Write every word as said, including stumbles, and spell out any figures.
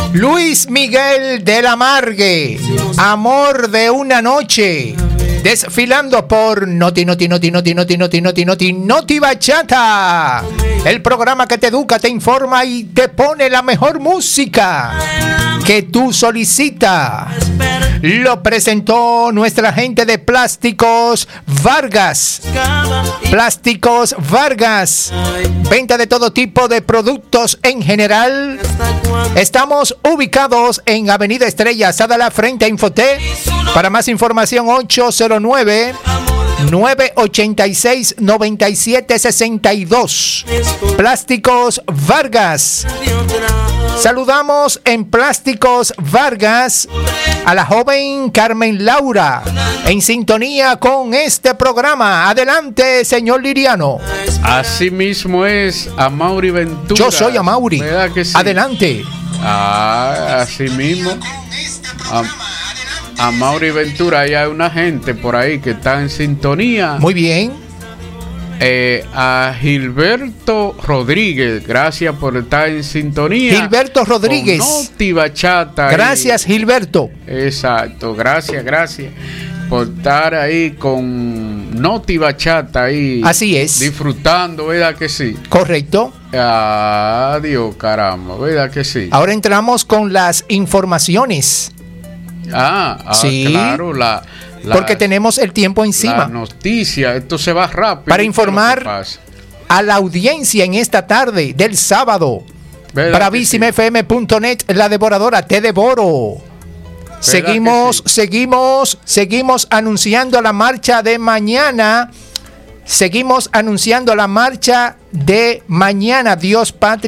Luis Miguel de la Margue, Amor de una noche. Desfilando por Noti, Noti, Noti, Noti, Noti, Noti, Noti, Noti, Noti Bachata. El programa que te educa, te informa y te pone la mejor música que tú solicitas. Lo presentó nuestra gente de Plásticos Vargas. Plásticos Vargas. Venta de todo tipo de productos en general. Estamos ubicados en Avenida Estrella, Sadala, frente a Infotec. Para más información, ocho cero nueve, nueve ocho seis, nueve siete seis dos. Plásticos Vargas. Saludamos en Plásticos Vargas a la joven Carmen Laura, en sintonía con este programa. Adelante, señor Liriano. Así mismo es, Amaury Ventura. Yo soy Amaury. ¿Verdad que sí? Adelante. Ah, así mismo. A, Amaury Ventura, hay una gente por ahí que está en sintonía. Muy bien. Eh, a Gilberto Rodríguez, gracias por estar en sintonía. Gilberto Rodríguez. Noti Bachata. Gracias, y... Gilberto. Exacto, gracias, gracias por estar ahí con Noti Bachata ahí. Así es. Disfrutando, ¿verdad que sí? Correcto. Adiós, caramba, ¿verdad que sí? Ahora entramos con las informaciones. Ah, ah sí. Claro, la... La, porque tenemos el tiempo encima. La noticia, esto se va rápido. Para informar a la audiencia en esta tarde del sábado. Bravísima F M punto net, la devoradora, te devoro. Seguimos, sí? seguimos, seguimos anunciando la marcha de mañana. Seguimos anunciando la marcha de mañana. Dios, patria.